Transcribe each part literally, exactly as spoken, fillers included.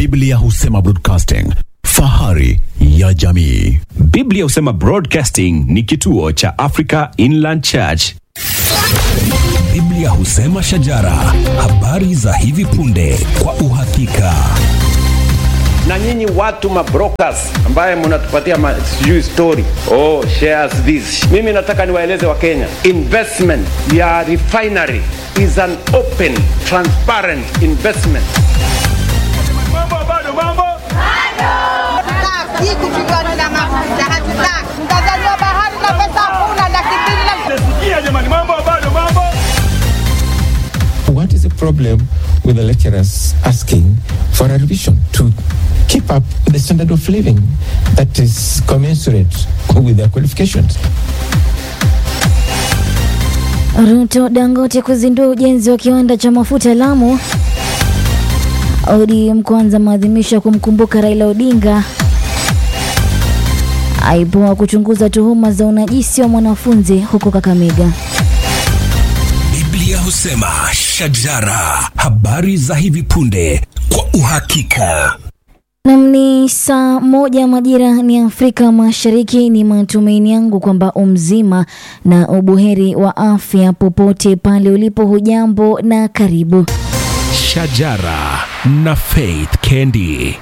Biblia Husema Broadcasting, fahari ya jamii. Biblia Husema Broadcasting ni kituo cha Africa Inland Church. Biblia Husema Shajara, habari za hivi punde kwa uhakika. Na nyinyi watu mabrokers ambaye mnatupatia sijui story, oh shares this, mimi nataka niwaeleze wa Kenya, investment ya refinery is an open, transparent investment. Mambo bado mambo bado taki kupigana na mafuta, hatutaki Tanzania bahari na pesa hakuna na kipindi. Sikia jamani, mambo bado mambo. What is the problem with the lecturers asking for a revision to keep up the standard of living that is commensurate with their qualifications? Ruto Dangote kuzindua ujenzi wa kiwanda cha mafuta Lamu. O D M kwanza maadhimisho kumkumbuka Raila Odinga. Aibu kuchunguza tuhuma za unajisi wa mwanafunzi huko Kakamega. Biblia Husema Shajara, habari za hivi punde kwa uhakika. Namni saa moja majira ni Afrika Mashariki. Ni matumaini yangu kwamba umzima na ubuheri wa afya popote pale ulipo. Hujambo na karibu. Shajara na Faith Kendi.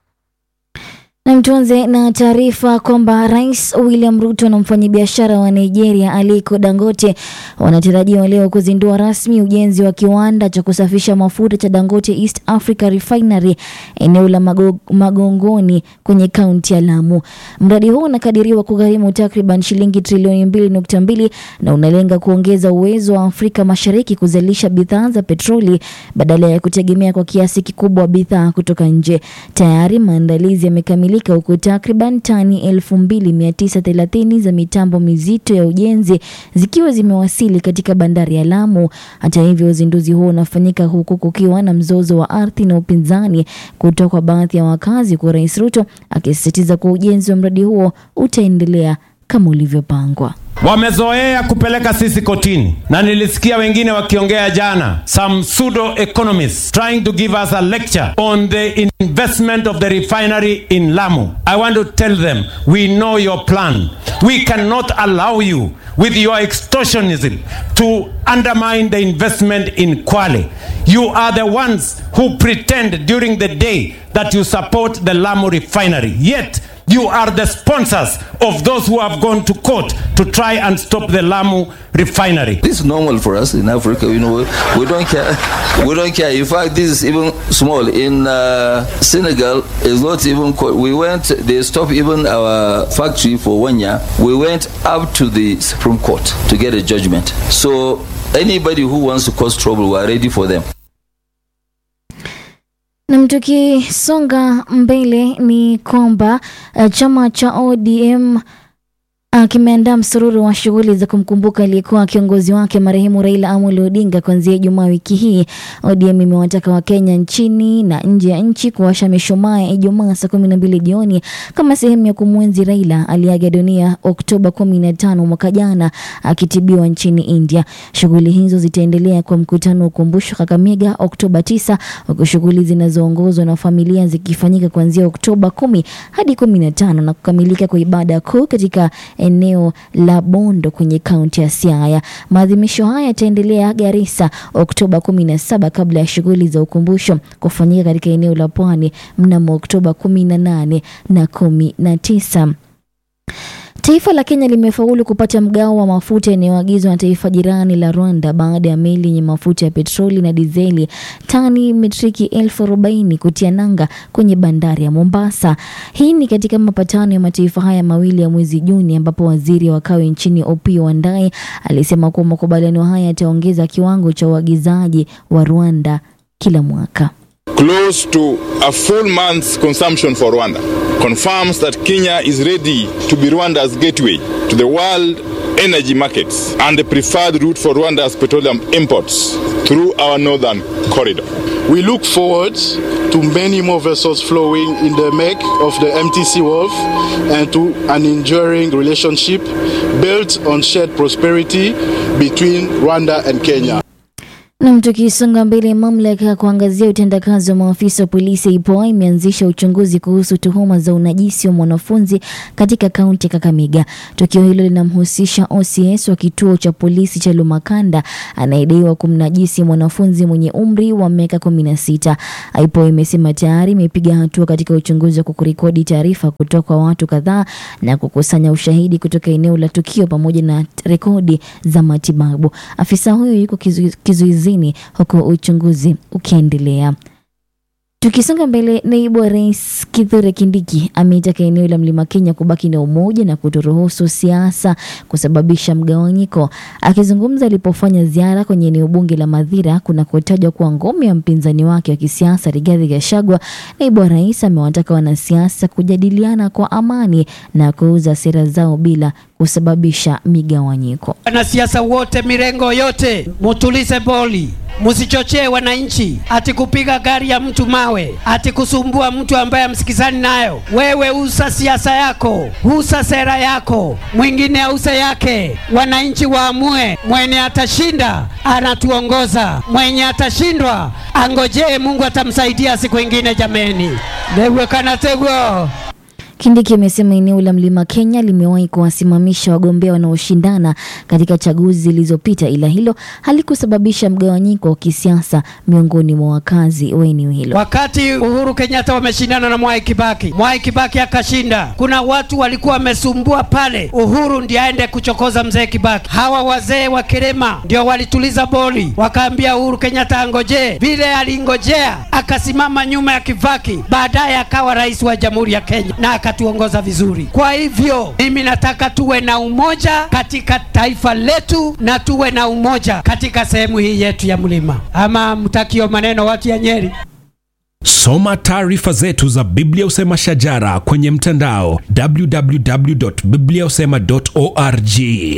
Na mtuanze na taarifa kwamba Rais William Ruto na mfanyabiashara wa Nigeria Aliko Dangote wanatarajiwa leo kuzindua rasmi ujenzi wa kiwanda cha kusafisha mafuta cha Dangote East Africa Refinery eneo la Magongoni kwenye kaunti ya Lamu. Mradi huu unakadiriwa kugharimu takriban shilingi trilioni mbili nukta mbili na unalenga kuongeza uwezo wa Afrika Mashariki kuzalisha bidhaa za petroli badala ya kutegemea kwa kiasi kikubwa bidhaa kutoka nje. Tayari maandalizi yamekamilika huku takriban tani elfu mbili mia tisa thelathini za mitambo mizito ya ujenzi zikiwa zimewasili katika bandari ya Lamu. Hata hivyo, uzinduzi huo unafanyika huku kukiwa na mzozo wa ardhi na upinzani kutoka kwa baadhi ya wakazi, kwa Rais Ruto akisisitiza kuwa ujenzi wa mradi huo utaendelea kama ulivyopangwa. Wamezoea kupeleka sisi kotini, na nilisikia wengine wakiongea jana, some pseudo economists trying to give us a lecture on the investment of the refinery in Lamu. I want to tell them, we know your plan. We cannot allow you with your extortionism to undermine the investment in Kwale. You are the ones who pretend during the day that you support the Lamu refinery, yet you are the sponsors of those who have gone to court to try and stop the Lamu refinery. This is normal for us in Africa, you know, we don't care. We don't care. In fact, this is even small. In uh, Senegal, it's not even, we went, they stopped even our factory for one year. We went up to the Supreme Court to get a judgment. So anybody who wants to cause trouble, we are ready for them. Na mtukisonga mbele ni kwamba uh, chama cha O D M uh, kimeandaa msururu wa shughuli za kumkumbuka aliyekuwa kiongozi wake marehemu Raila Amolo Odinga kuanzia Ijumaa wiki hii. O D M imewataka Wakenya nchini na nje ya nchi kuwasha mishumaa ya Ijumaa saa kumi na mbili jioni kama sehemu ya kumwenzi Raila aliyeaga dunia Oktoba kumi na tano mwaka jana akitibiwa nchini India. Shughuli hizo zitaendelea kwa mkutano wa ukumbusho Kakamega Oktoba tisa, huku shughuli zinazoongozwa na familia zikifanyika kuanzia Oktoba kumi hadi kumi na tano na kukamilika kwa ibada kuu katika eneo la Bondo kwenye kaunti ya Siaya. Maadhimisho haya yataendelea Garissa Oktoba kumi na saba kabla ya shughuli za ukumbusho kufanyika katika eneo la Pwani mnamo Oktoba kumi na nane na kumi na tisa. Taifa la Kenya limefaulu kupata mgao wa mafuta yanayoagizwa na taifa jirani la Rwanda baada ya meli yenye mafuta ya petroli na dizeli tani metriki elfu arobaini kutia nanga kwenye bandari ya Mombasa. Hii ni katika mapatano ya mataifa haya mawili ya mwezi Juni, ambapo waziri wa kawi nchini Opiyo Wandayi alisema kuwa makubaliano haya yataongeza kiwango cha uagizaji wa Rwanda kila mwaka. Close to a full month's consumption for Rwanda confirms that Kenya is ready to be Rwanda's gateway to the world energy markets and the preferred route for Rwanda's petroleum imports through our northern corridor. We look forward to many more vessels flowing in the make of the M T C Wharf and to an enduring relationship built on shared prosperity between Rwanda and Kenya. Na tukisonga mbele, mamlaka ya kuangazia utendakazi wa maafisa wa polisi I P O A imeanzisha uchunguzi kuhusu tuhuma za unajisi wa mwanafunzi katika kaunti ya Kakamega. Tukio hilo linamhusisha O C S wa kituo cha polisi cha Lumakanda anayedaiwa kumnajisi mwanafunzi mwenye umri wa miaka kumi na sita. I P O A imesema tayari imepiga hatua katika uchunguzi wa kurekodi taarifa kutoka kwa watu kadhaa na kukusanya ushahidi kutoka eneo la tukio pamoja na rekodi za matibabu. Afisa huyo yuko kizuizi kizu huko uchunguzi ukiendelea. Tukisonga mbele, naibu wa rais Kithure Kindiki ameitaka eneo la Mlima Kenya kubaki na umoja na kutoruhusu siasa kusababisha mgawanyiko. Akizungumza alipofanya ziara kwenye eneo bunge la Mathira kunakotajwa kuwa ngome ya mpinzani wake wa kisiasa Rigathi Gachagua, naibu wa rais amewataka wanasiasa kujadiliana kwa amani na kuuza sera zao bila kusababisha migawanyiko. Wanasiasa wote mirengo yote mutulize boli. Musichochee wananchi ati kupiga gari ya mtu mawe, ati kusumbua mtu ambaye amsikizani nayo. Wewe usa siasa yako, usa sera yako, mwingine ausa yake. Wananchi waamue, mwenye atashinda anatuongoza, mwenye atashindwa angojee Mungu atamsaidia siku nyingine jameni. Dewe kanategwa. Kindiki amesema eneo la Mlima Kenya limewahi kuwasimamisha wagombea wanaoshindana katika chaguzi zilizopita, ila hilo halikusababisha mgawanyiko wa kisiasa miongoni mwa wakazi wa eneo hilo. Wakati Uhuru Kenyatta wameshindana na Mwai Kibaki, Mwai Kibaki akashinda, kuna watu walikuwa wamesumbua pale Uhuru ndiye aende kuchokoza mzee Kibaki. Hawa wazee wa Kirema ndio walituliza boli, wakaambia Uhuru Kenyatta angoje. Vile alingojea akasimama nyuma ya Kibaki, baadaye akawa rais wa Jamhuri ya Kenya na akatuongoza vizuri. Kwa hivyo mimi nataka tuwe na umoja katika taifa letu na tuwe na umoja katika sehemu hii yetu ya mlima. Ama mtakio maneno watu ya Nyeri. Soma taarifa zetu za Biblia Usema Shajara kwenye mtandao w w w dot biblia usema dot org.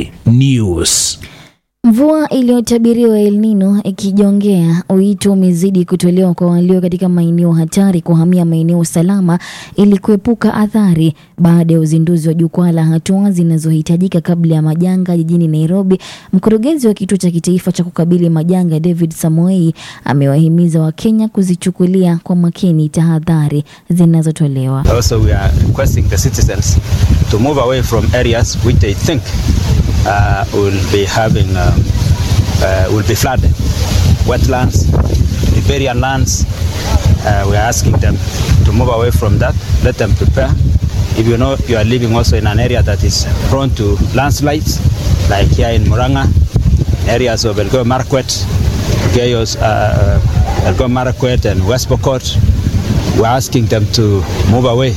News. Mvua iliyotabiriwa El Nino ikijongea, wito umezidi kutolewa kwa walio katika maeneo hatari kuhamia maeneo salama ili kuepuka athari. Baada ya uzinduzi wa jukwaa la hatua zinazohitajika kabla ya majanga jijini Nairobi, mkurugenzi wa kituo cha kitaifa cha kukabili majanga David Samoei amewahimiza Wakenya kuzichukulia kwa makini tahadhari zinazotolewa. Also we are requesting the citizens to move away from areas which they think uh, will be having uh, uh, will be flooded, wetlands, riparian lands. Uh, we are asking them to move away from that. Let them prepare. If you know you are living also in an area that is prone to landslides, like here in Murang'a, areas of Elgeyo Marakwet, Elgeyo uh, Elgeyo Marakwet and West Pokot, we are asking them to move away.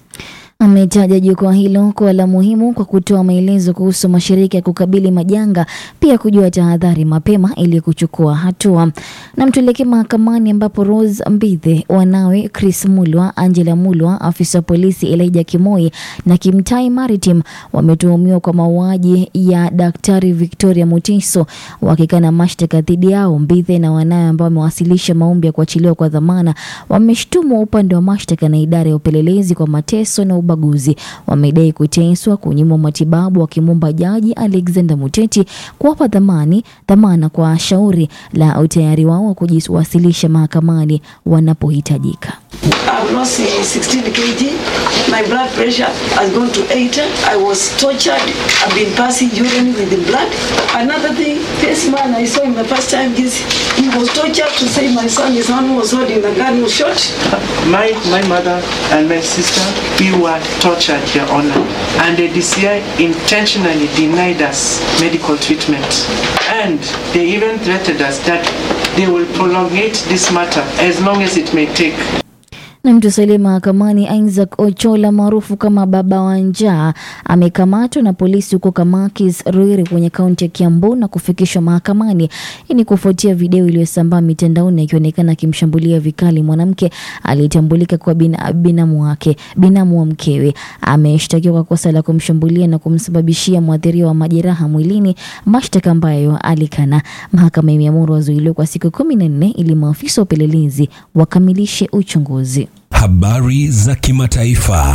Ametaja jukwaa hilo kwa la muhimu kwa kutoa maelezo kuhusu mashirika ya kukabili majanga, pia kujua tahadhari mapema ili kuchukua hatua. Na mtuleke mahakamani ambapo Rose Mbithe, wanawe Chris Mulwa, Angela Mulwa, afisa polisi Elijah Kimoi na Kimtai Maritim wametuhumiwa kwa mauaji ya Daktari Victoria Mutiso, wakikana mashtaka dhidi yao. Mbithe na wanawe ambao wamewasilisha maombi ya kuachiliwa kwa dhamana wameshtumu upande wa mashtaka na idara ya upelelezi kwa mateso na ubaguzi. Wamedai kuteswa, kunyimwa matibabu, wakimwomba jaji Alexander Muteti kuwapa dhamani dhamana kwa shauri la utayari wao wa kujiwasilisha mahakamani wanapohitajika. I've lost sixteen kilograms. My blood pressure has gone to eighty. I was tortured. I've been passing urine with the blood. Another thing, this man I saw him the first time, he was tortured to say my son, his son was holding the gun, was shot. My, my mother and my sister, we were tortured, Your Honor. And the D C I intentionally denied us medical treatment. And they even threatened us that they will prolongate this matter as long as it may take. Na mtu salia mahakamani Isaac Ochola maarufu kama Baba wa Njaa amekamatwa na polisi huko Kamakis Ruiru kwenye kaunti ya Kiambu na kufikishwa mahakamani. Hii ni kufuatia video iliyosambaa mitandaoni ikionekana akimshambulia vikali mwanamke aliyetambulika kwa binamu wake, binamu wa mkewe. Ameshtakiwa kwa kosa la kumshambulia na kumsababishia mwathiriwa wa majeraha mwilini, mashtaka ambayo alikana. Mahakama imeamuru azuiliwe kwa siku kumi na nne ili maafisa wa upelelezi wakamilishe uchunguzi. Habari za kimataifa.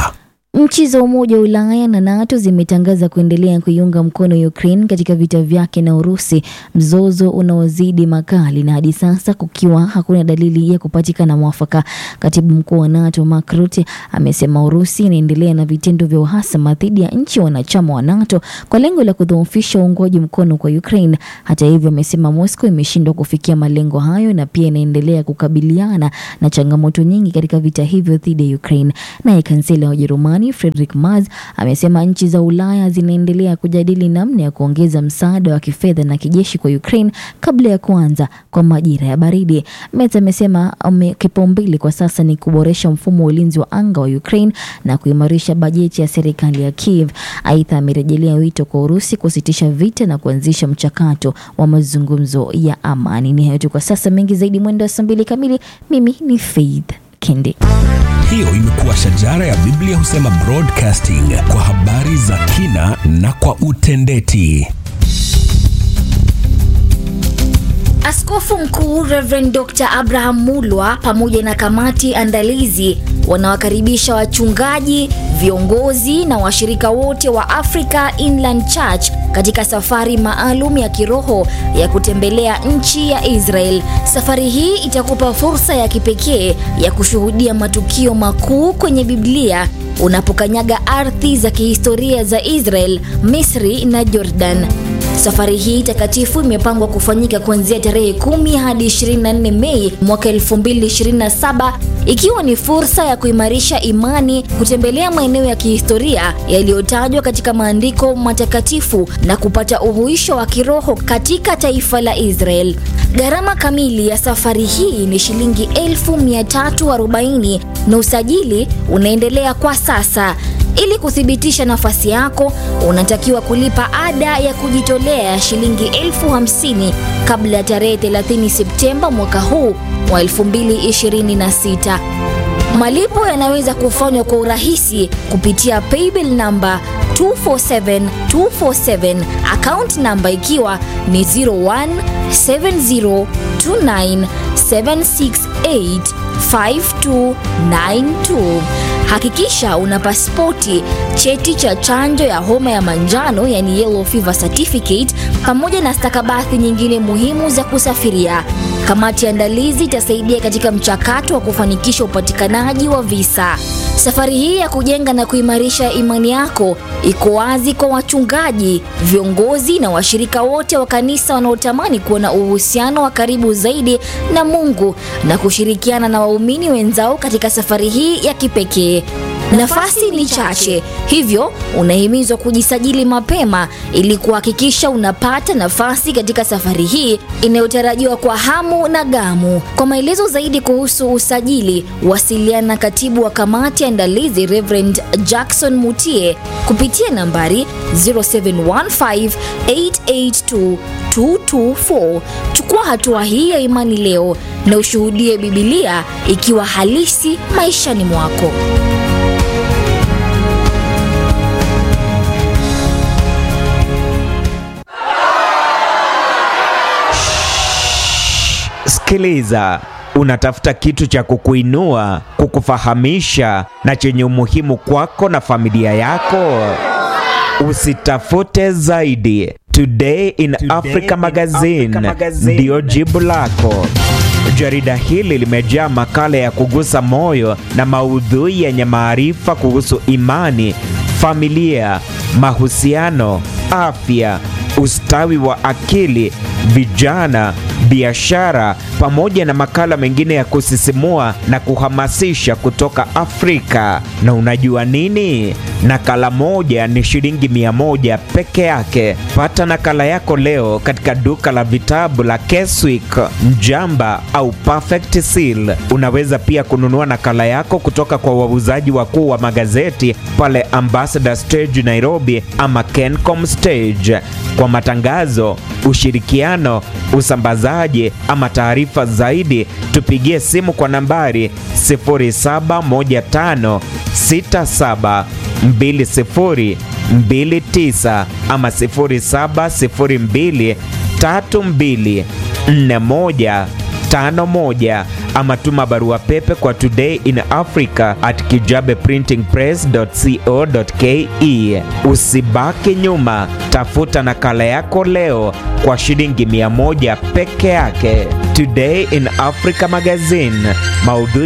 Nchi za Umoja wa Ulaya na NATO zimetangaza kuendelea kuiunga mkono Ukraine katika vita vyake na Urusi, mzozo unaozidi makali na hadi sasa kukiwa hakuna dalili ya kupatikana mwafaka. Katibu mkuu wa NATO Mark Rutte amesema Urusi inaendelea na vitendo vya uhasama dhidi ya nchi wanachama wa NATO kwa lengo la kudhoofisha uungwaji mkono kwa Ukraine. Hata hivyo, amesema Moscow imeshindwa kufikia malengo hayo na pia inaendelea kukabiliana na changamoto nyingi katika vita hivyo dhidi ya Ukraine. Naye kansela wa Ujerumani Friedrich Merz amesema nchi za Ulaya zinaendelea kujadili namna ya kuongeza msaada wa kifedha na kijeshi kwa Ukraine kabla ya kuanza kwa majira ya baridi. Merz amesema kipaumbele kwa sasa ni kuboresha mfumo wa ulinzi wa anga wa Ukraine na kuimarisha bajeti ya serikali ya Kiev. Aidha, amerejelea wito kwa Urusi kusitisha vita na kuanzisha mchakato wa mazungumzo ya amani. Ni hayo tu kwa sasa, mengi zaidi mwendo wa saa mbili kamili. Mimi ni Faith Kindi. Hiyo imekuwa Shajara ya Biblia Husema Broadcasting, kwa habari za kina na kwa utendeti. Askofu Mkuu Reverend Doctor Abraham Mulwa pamoja na kamati andalizi wanawakaribisha wachungaji, viongozi na washirika wote wa Africa Inland Church katika safari maalum ya kiroho ya kutembelea nchi ya Israel. Safari hii itakupa fursa ya kipekee ya kushuhudia matukio makuu kwenye Biblia unapokanyaga ardhi za kihistoria za Israel, Misri na Jordan. Safari hii takatifu imepangwa kufanyika kuanzia tarehe kumi hadi ishirini na nne Mei mwaka elfu mbili ishirini na saba, ikiwa ni fursa ya kuimarisha imani, kutembelea maeneo ya kihistoria yaliyotajwa katika maandiko matakatifu na kupata uhuisho wa kiroho katika taifa la Israel. Gharama kamili ya safari hii ni shilingi elfu mia tatu arobaini na usajili unaendelea kwa sasa. Ili kuthibitisha nafasi yako, unatakiwa kulipa ada ya kujitolea ya shilingi elfu hamsini kabla ya tarehe thelathini Septemba mwaka huu wa elfu mbili ishirini na sita. Malipo yanaweza kufanywa kwa urahisi kupitia paybill number two four seven two four seven, account number ikiwa ni zero one seven zero two nine seven six eight five two nine two. Hakikisha una pasipoti, cheti cha chanjo ya homa ya manjano yani yellow fever certificate, pamoja na stakabadhi nyingine muhimu za kusafiria. Kamati andalizi itasaidia katika mchakato wa kufanikisha upatikanaji wa visa. Safari hii ya kujenga na kuimarisha imani yako iko wazi kwa wachungaji, viongozi na washirika wote wa kanisa wanaotamani kuwa na uhusiano wa karibu zaidi na Mungu na kushirikiana na waumini wenzao katika safari hii ya kipekee. Nafasi ni chache, hivyo unahimizwa kujisajili mapema ili kuhakikisha unapata nafasi katika safari hii inayotarajiwa kwa hamu na gamu. Kwa maelezo zaidi kuhusu usajili, wasiliana na katibu wa kamati andalizi Reverend Jackson Mutie kupitia nambari zero seven one five eight eight two two two four. Chukua hatua hii ya imani leo na ushuhudie Biblia ikiwa halisi maishani mwako. Sikiliza, unatafuta kitu cha kukuinua, kukufahamisha na chenye umuhimu kwako na familia yako? Usitafute zaidi. Today in Today Africa in Magazine, Africa Magazine ndio jibu lako. Jarida hili limejaa makala ya kugusa moyo na maudhui yenye maarifa kuhusu imani, familia, mahusiano, afya, ustawi wa akili, vijana, biashara, pamoja na makala mengine ya kusisimua na kuhamasisha kutoka Afrika. Na unajua nini? Nakala moja ni shilingi mia moja peke yake. Pata nakala yako leo katika duka la vitabu la Keswick, Mjamba au Perfect Seal. Unaweza pia kununua nakala yako kutoka kwa wauzaji wakuu wa magazeti pale Ambassador Stage Nairobi ama Kencom Stage. Kwa matangazo, ushirikiano, usambazaji ama taarifa zaidi, tupigie simu kwa nambari sifuri saba moja tano sita saba mbili sifuri mbili tisa ama sifuri saba sifuri mbili tatu mbili nne moja tano moja ama tuma barua pepe kwa todayinafrica at kijabeprintingpress dot co dot ke. Usibaki nyuma, tafuta nakala yako leo kwa shilingi mia moja peke yake. Today in Africa Magazine, maudhui